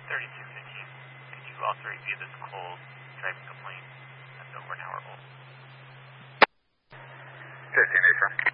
3215. Could you also review this cold driving complaint? That's over an hour old. 15, affirm.